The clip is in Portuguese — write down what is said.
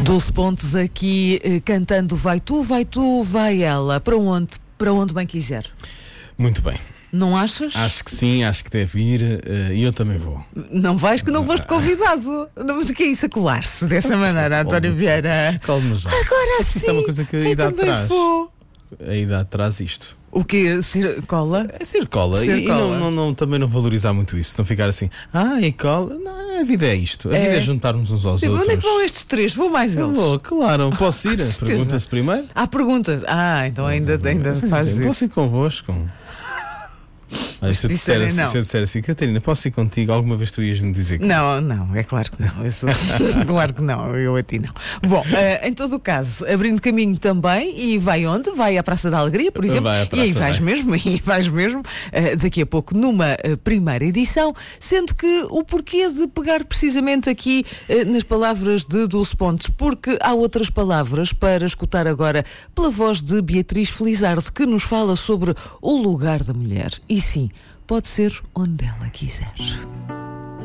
12 pontos aqui, cantando vai tu, vai ela. Para onde? Para onde bem quiser. Muito bem. Não achas? Acho que sim, acho que deve ir e eu também vou. Não vais que não foste convidado. Não, mas o que é isso, a colar-se dessa maneira, António Vieira? Calma já. Agora sim. Isto é uma coisa que a idade também traz. vou. A idade traz isto. O quê? Ser cola? É ser cola. Ser E cola. não, também não valorizar muito isso. Não ficar assim, e cola. Não, a vida é isto. A vida é juntarmos uns aos Tipo, outros. onde é que vão estes três? Vou mais Eu eles. vou, claro, posso ir? certeza. Pergunta-se primeiro. Há perguntas. Então ainda faz Sim, isso. posso ir convosco? Se eu disser assim, Catarina, posso ir contigo? Alguma vez tu ias me dizer que Não, é claro que não. Claro que não, eu a ti não. Bom, em todo o caso, abrindo caminho também, e vai onde? Vai à Praça da Alegria, por exemplo. Vai à praça, e aí vais mesmo, daqui a pouco, numa primeira edição, sendo que o porquê de pegar precisamente aqui nas palavras de 12 pontos, porque há outras palavras para escutar agora pela voz de Beatriz Felizardo, que nos fala sobre o lugar da mulher. E sim, pode ser onde ela quiser.